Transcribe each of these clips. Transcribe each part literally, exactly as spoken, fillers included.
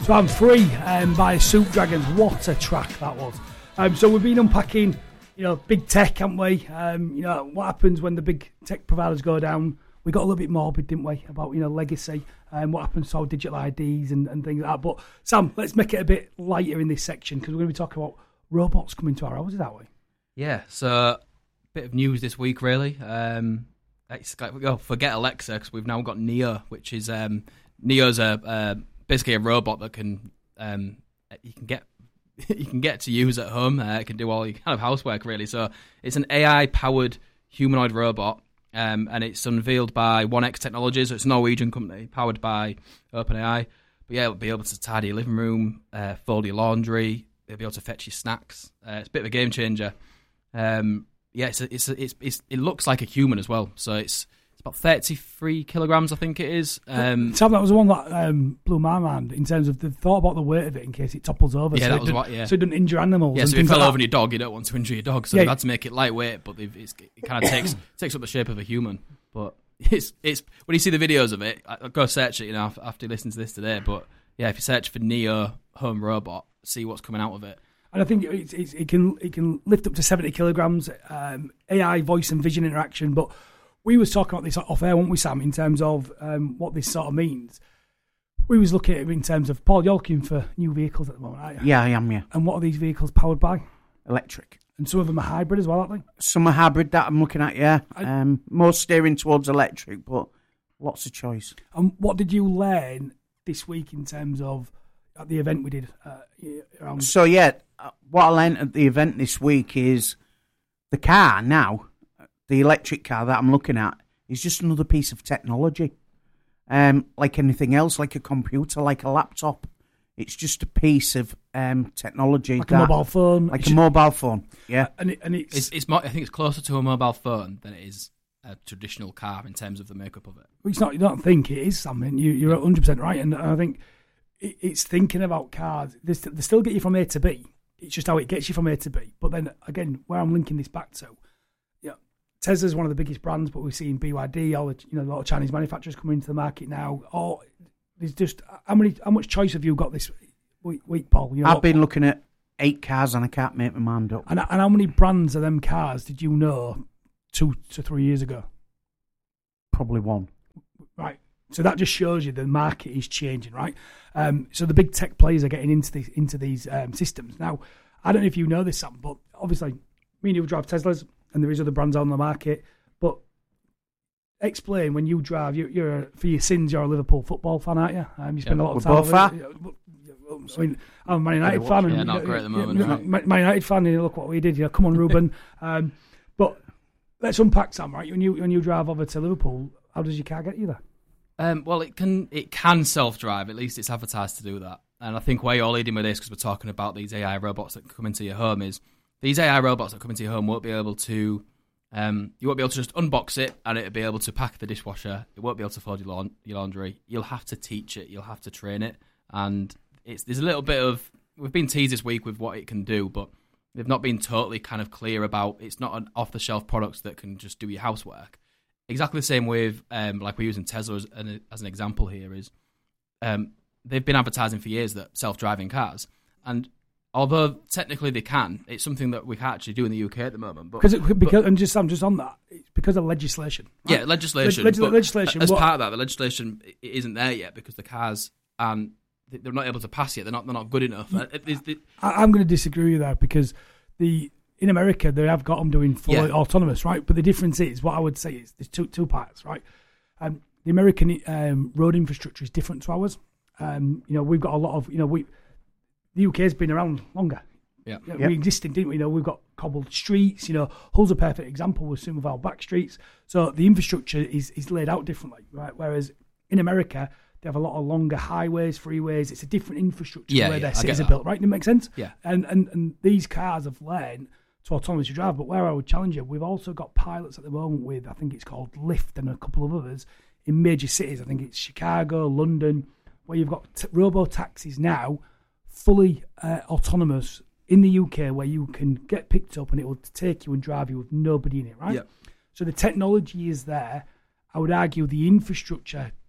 So I'm free um, by Soup Dragons. What a track that was. Um, so we've been unpacking, you know, big tech, haven't we? Um, you know, what happens when the big tech providers go down? We got a little bit morbid, didn't we, about, you know, legacy and um, what happens to our digital I Ds and, and things like that. But Sam, let's make it a bit lighter in this section because we're going to be talking about robots coming to our houses, aren't we? Yeah, so a bit of news this week, really. Um, it's like, oh, forget Alexa because we've now got Neo, which is um, Neo's a uh, basically a robot that can um, you can get you can get to use at home. Uh, it can do all your kind of housework, really. So it's an A I-powered humanoid robot, um, and it's unveiled by one X Technologies. So it's a Norwegian company powered by OpenAI. But yeah, it'll be able to tidy your living room, uh, fold your laundry. It'll be able to fetch your snacks. Uh, it's a bit of a game changer. Um, yeah, it's, a, it's, a, it's it's it looks like a human as well. So it's it's about thirty-three kilograms, I think it is. Um, Sam, that was the one that um, blew my mind in terms of the thought about the weight of it in case it topples over. Yeah, so that it was what. Yeah, so it doesn't injure animals. Yeah, and so if you things fell like over your dog, you don't want to injure your dog. So yeah. they've had to make it lightweight, but they've, it's, it kind of takes takes up the shape of a human. But it's it's when you see the videos of it, I, go search it. You know, after you listen to this today. But yeah, if you search for Neo home robot, see what's coming out of it. And I think it, it, it can it can lift up to seventy kilograms, um, A I voice and vision interaction. But we was talking about this off air, weren't we, Sam, in terms of um, what this sort of means. We was looking at it in terms of, Paul, you're looking for new vehicles at the moment, aren't you? Yeah, I am, yeah. And what are these vehicles powered by? Electric. And some of them are hybrid as well, aren't they? Some are hybrid that I'm looking at, yeah. I, um, more steering towards electric, but lots of choice. And what did you learn this week in terms of at the event we did? Uh, around... So, yeah, what I learned at the event this week is the car now, the electric car that I'm looking at, is just another piece of technology. Um, like anything else, like a computer, like a laptop. It's just a piece of um, technology. Like that, a mobile phone. Like a mobile phone, yeah. And, it, and it's, it's, it's more, I think it's closer to a mobile phone than it is a traditional car in terms of the makeup of it. It's not. You don't think it is something. You, you're one hundred percent right. And I think it, it's thinking about cars. They, they still get you from A to B. It's just how it gets you from A to B. But then, again, where I'm linking this back to, yeah, Tesla's one of the biggest brands, but we're seeing B Y D, all the, you know, a lot of Chinese manufacturers coming into the market now. Oh, there's just how many, how much choice have you got this week, week Paul? You know, I've been looking at eight cars and I can't make my mind up. And, and how many brands of them cars did you know two to three years ago? Probably one. Right. So that just shows you the market is changing, right? Um, so the big tech players are getting into these into these um, systems now. I don't know if you know this, Sam, but obviously, me and you drive Teslas, and there is other brands on the market. But explain when you drive. You, you're a, for your sins, you're a Liverpool football fan, aren't you? Um, you spend yeah, a lot of we're time. Both I mean, I'm a Man United fan. Yeah, and, not you know, great at the moment. You know, Right? Man United fan, and look what we did. You know, come on, Ruben. um, but let's unpack, Sam. Right, when you when you drive over to Liverpool, how does your car get you there? Um, well, it can it can self-drive. At least it's advertised to do that. And I think where you're leading with this, because we're talking about these A I robots that come into your home, is these A I robots that come into your home won't be able to, um, you won't be able to just unbox it and it'll be able to pack the dishwasher. It won't be able to fold your, laun- your laundry. You'll have to teach it. You'll have to train it. And it's there's a little bit of, we've been teased this week with what it can do, but they've not been totally kind of clear about, it's not an off-the-shelf product that can just do your housework. Exactly the same with, um, like we're using Tesla as an, as an example here, is um, they've been advertising for years that self-driving cars, and although technically they can, it's something that we can't actually do in the U K at the moment. But, because it, because but, and just I'm just on that, it's because of legislation. Right? Yeah, legislation. Leg- leg- but legislation. As what, part of that, the legislation isn't there yet because the cars aren't. They're not able to pass yet. They're not. They're not good enough. It, it, it, I, I'm going to disagree with that because the. In America, they have got them doing fully yeah. autonomous, right? But the difference is, what I would say is, there's two two parts, right? Um, the American um, road infrastructure is different to ours. Um, you know, we've got a lot of, you know, we the U K has been around longer. Yeah, you know, yep. we existed, didn't we? You know, we've got cobbled streets. You know, Hull's a perfect example with some of our back streets. So the infrastructure is is laid out differently, right? Whereas in America, they have a lot of longer highways, freeways. It's a different infrastructure yeah, where yeah, their cities are that. built, right? Does it make sense? Yeah. And and and these cars have learned to autonomously drive, but where I would challenge you, we've also got pilots at the moment with, I think it's called Lyft and a couple of others in major cities. I think it's Chicago, London, where you've got t- robo-taxis now, fully uh, autonomous in the U K, where you can get picked up and it will take you and drive you with nobody in it, right? Yeah. So the technology is there. I would argue the infrastructure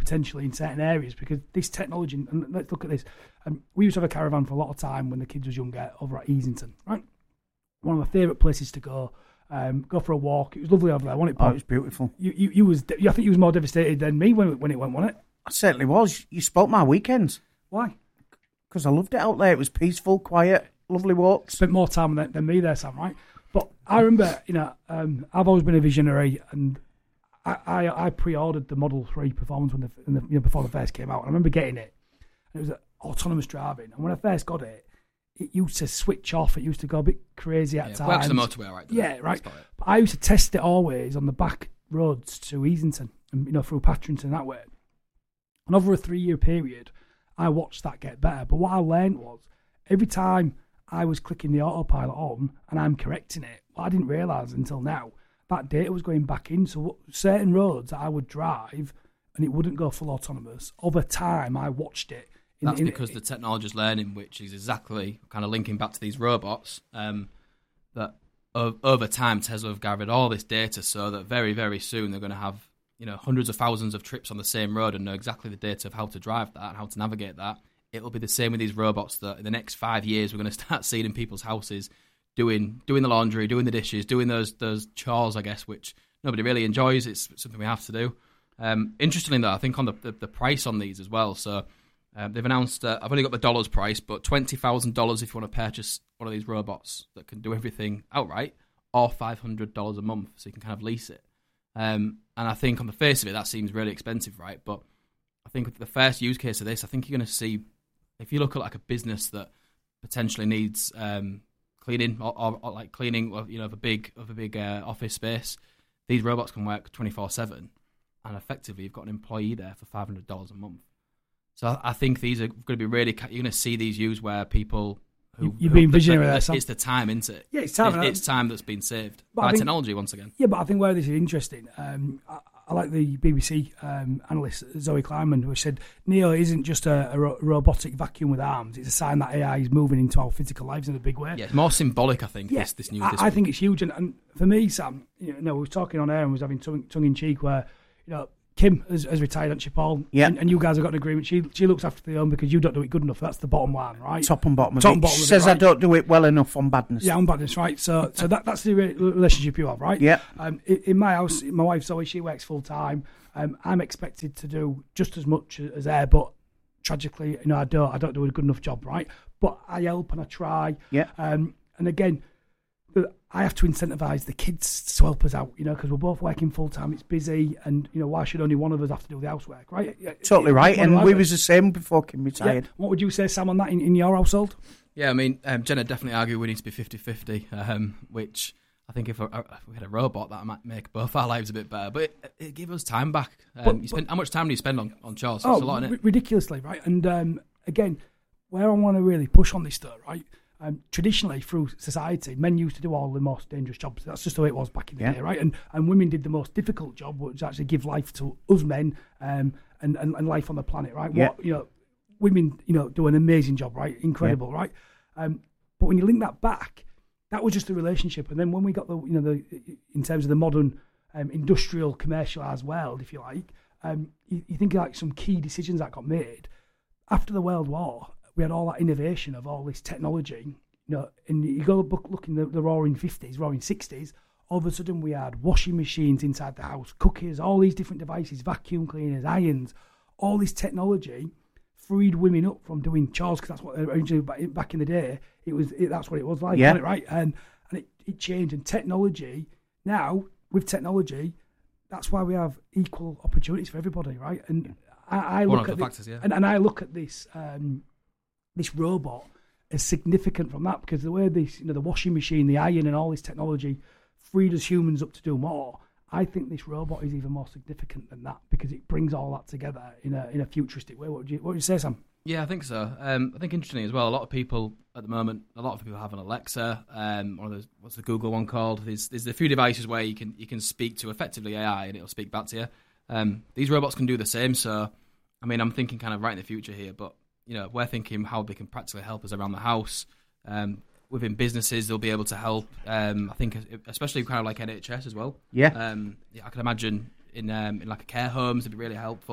potentially in certain areas because this technology. And let's look at this. Um, we used to have a caravan for a lot of time when the kids was younger over at Easington, right? One of my favourite places to go. Um, go for a walk. It was lovely over there. Wasn't it, Oh, Paul? it was beautiful. You, you, you was. I think you was more devastated than me when it, when it went, wasn't it? I certainly was. You spoilt my weekends Why? because I loved it out there. It was peaceful, quiet, lovely walks. Spent more time than, than me there, Sam. Right? But I remember, you know, um, I've always been a visionary, and I, I, I pre-ordered the Model Three Performance when the, when the you know before the first came out. And I remember getting it, and it was autonomous driving. And when I first got it, it used to switch off. It used to go a bit crazy at Yeah, times. works the motorway, all right? doesn't Yeah, it? right. That's about it. But I used to test it always on the back roads to Easington and, you know, through Patrington that way. And over a three-year period, I watched that get better. But what I learned was every time I was clicking the autopilot on and I'm correcting it, what I didn't realise until now, that data was going back in. So what, certain roads that I would drive and it wouldn't go full autonomous, over time I watched it. In, That's in, because the technology is learning, which is exactly kind of linking back to these robots, um, that o- over time Tesla have gathered all this data so that very, very soon they're going to have, you know, hundreds of thousands of trips on the same road and know exactly the data of how to drive that and how to navigate that. It'll be the same with these robots that in the next five years we're going to start seeing in people's houses doing doing the laundry, doing the dishes, doing those those chores, I guess, which nobody really enjoys. It's something we have to do. Um, interestingly, though, I think on the, the, the price on these as well, so... Um, they've announced, uh, I've only got the dollars price, but twenty thousand dollars if you want to purchase one of these robots that can do everything outright, or five hundred dollars a month, so you can kind of lease it. Um, and I think on the face of it, that seems really expensive, right? But I think with the first use case of this, I think you're going to see, if you look at like a business that potentially needs um, cleaning, or, or, or like cleaning of, you know, of a big, of a big uh, office space, these robots can work twenty-four seven, and effectively you've got an employee there for five hundred dollars a month. So I think these are going to be really. You're going to see these used where people who You're who- being the- visionary the- there, Sam. It's the time, isn't it? Yeah, it's time. It's, it's time that's been saved But I by think- technology once again. Yeah, but I think where this is interesting, um, I, I like the B B C um, analyst Zoe Kleiman, who said Neo isn't just a, a ro- robotic vacuum with arms; it's a sign that A I is moving into our physical lives in a big way. Yeah, it's more symbolic, I think. Yeah, this this news. I, This I week. think it's huge, and, and for me, Sam, you know, we were talking on air and was having tongue, tongue in cheek where, you know, Kim has, has retired, hasn't she, Paul? Yeah. And, and you guys have got an agreement. She she looks after the home because you don't do it good enough. That's the bottom line, right? Top and bottom of Top it. and bottom She of it, says I right. don't do it well enough on badness. Yeah, on badness, right? So so that that's the re- relationship you have, right? Yeah. Um, in, in my house, my wife Zoe, she works full time. Um, I'm expected to do just as much as her, but tragically, you know, I don't. I don't do a good enough job, right? But I help and I try. Yeah. Um, and again, but I have to incentivise the kids to help us out, you know, because we're both working full time. It's busy, and you know, why should only one of us have to do the housework, right? Yeah, Totally right. one of And us- we was the same before Kim Yeah. retired. What would you say, Sam, on that in, in your household? Yeah, I mean, um, Jenna definitely argue we need to be fifty-fifty, um, which I think if, a, if we had a robot, that might make both our lives a bit better. But it, it gives us time back. Um, But- you spend, how much time do you spend on, on chores? Oh, It's a lot, ri- innit? ridiculously, right? And um, again, where I want to really push on this, though, right? Um, traditionally, through society, men used to do all the most dangerous jobs. That's just the way it was back in the Yeah. day, right? And and women did the most difficult job, which was actually give life to us men um, and, and and life on the planet, right? Yeah. What you know, women, you know, do an amazing job, right? Incredible, right? Um, but when you link that back, that was just the relationship. And then when we got the, you know, the in terms of the modern um, industrial commercialized world, if you like, um, you, you think of like some key decisions that got made after the World War. We had all that innovation of all this technology, you know, and you go look, look in the, the roaring fifties, roaring sixties, all of a sudden we had washing machines inside the house, cookers, all these different devices, vacuum cleaners, irons, all this technology freed women up from doing chores, because that's what originally back- back in the day, it was, it, that's what it was like, Yeah. wasn't it, right? And, and it, it changed, and technology, now, with technology, that's why we have equal opportunities for everybody, right? And I, I One look of at the thi- factors, yeah. and, and I look at this um, this robot as significant from that, because the way this, you know, the washing machine, the iron, and all this technology freed us humans up to do more. I think this robot is even more significant than that, because it brings all that together in a in a futuristic way. What would you what would you say, Sam? Yeah, I think so. Um, I think interestingly as well, a lot of people at the moment, a lot of people have an Alexa. Um, one of those, what's the Google one called? There's, there's a few devices where you can you can speak to effectively A I and it'll speak back to you. Um, these robots can do the same. So, I mean, I'm thinking kind of right in the future here, but you know, we're thinking how they can practically help us around the house. Um, within businesses, they'll be able to help. Um, I think, especially kind of like N H S as well. Yeah. Um, yeah, I can imagine in um, in like a care homes, it'd be really helpful.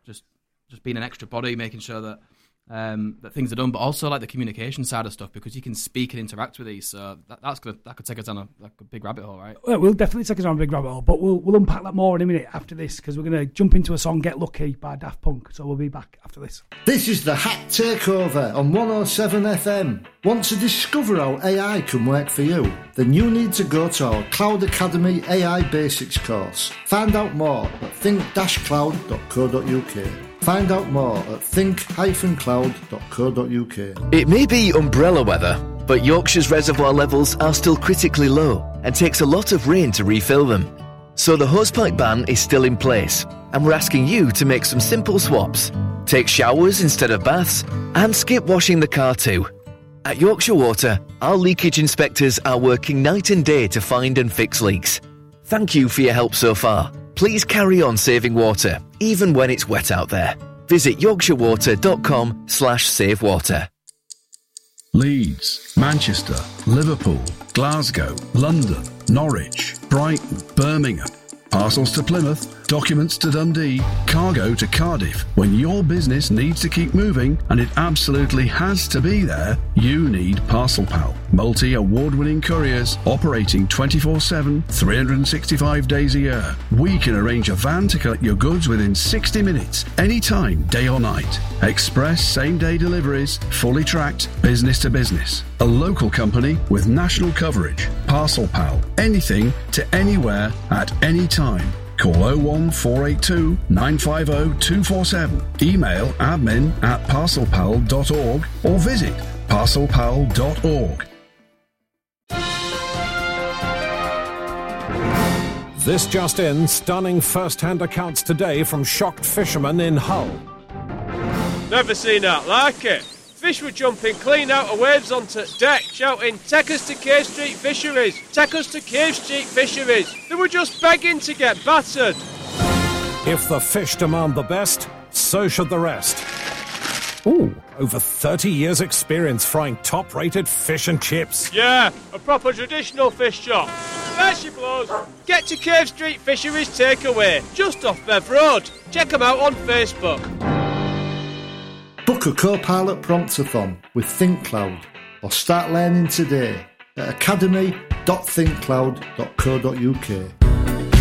just just being an extra body, making sure that um, that things are done, but also like the communication side of stuff, because you can speak and interact with these. So that, that's gonna that could take us down a, like a big rabbit hole, right? Well, we'll definitely take us down a big rabbit hole, but we'll we'll unpack that more in a minute after this, because we're going to jump into a song, Get Lucky by Daft Punk. So we'll be back after this. This is the Hack Takeover on one oh seven F M. Want to discover how A I can work for you? Then you need to go to our Cloud Academy A I Basics course. Find out more at think dash cloud dot co dot uk. Find out more at think dash cloud dot co dot uk. It may be umbrella weather, but Yorkshire's reservoir levels are still critically low and takes a lot of rain to refill them. So the hosepipe ban is still in place, and we're asking you to make some simple swaps. Take showers instead of baths, and skip washing the car too. At Yorkshire Water, our leakage inspectors are working night and day to find and fix leaks. Thank you for your help so far. Please carry on saving water, even when it's wet out there. Visit yorkshirewater.com slash save water. Leeds, Manchester, Liverpool, Glasgow, London, Norwich, Brighton, Birmingham. Parcels to Plymouth, documents to Dundee, cargo to Cardiff. When your business needs to keep moving, and it absolutely has to be there, you need Parcel Pal. Multi-award-winning couriers operating twenty-four seven, three hundred sixty-five days a year. We can arrange a van to collect your goods within sixty minutes, anytime, day or night. Express same-day deliveries, fully tracked, business to business. A local company with national coverage. Parcel Pal. Anything to anywhere at any time. Call oh one four eight two, nine five oh, two four seven. Email admin at parcelpal dot org or visit parcelpal dot org. This just in, stunning first-hand accounts today from shocked fishermen in Hull. Never seen that like it. Fish were jumping clean out of waves onto deck, shouting, "Take us to Cave Street Fisheries! Take us to Cave Street Fisheries!" They were just begging to get battered. If the fish demand the best, so should the rest. Ooh, over thirty years experience frying top-rated fish and chips. Yeah, a proper traditional fish shop. There she blows. Get to Cave Street Fisheries Takeaway, just off Bev Road. Check them out on Facebook. Book a co-pilot promptathon with ThinkCloud or start learning today at academy dot think cloud dot co dot uk.